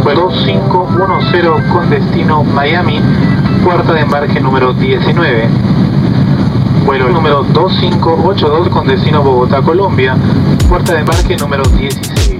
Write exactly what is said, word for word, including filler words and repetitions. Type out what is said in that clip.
Vuelo dos cinco uno cero con destino Miami, puerta de embarque número diecinueve. Vuelo número dos cinco ocho dos con destino Bogotá, Colombia, puerta de embarque número dieciséis.